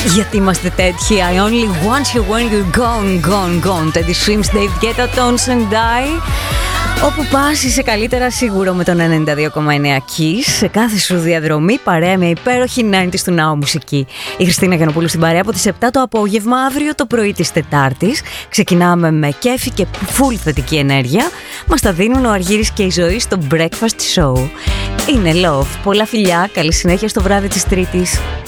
Γιατί είμαστε τέτοιοι. I only want you when you're gone, gone, gone. Teddy Swims, Dave Guetta, Tones and I. Όπου πας είσαι καλύτερα σίγουρο με τον 92,9 Kiss. Σε κάθε σου διαδρομή παρέα με υπέροχη 90's του Now μουσική. Η Χριστίνα Γιαννοπούλου στην παρέα από τις 7 το απόγευμα, αύριο το πρωί της Τετάρτης. Ξεκινάμε με κέφι και full θετική ενέργεια. Μας τα δίνουν ο Αργύρης και η Ζωή στο Breakfast Show. Είναι love. Πολλά φιλιά, καλή συνέχεια στο βράδυ της Τρίτης.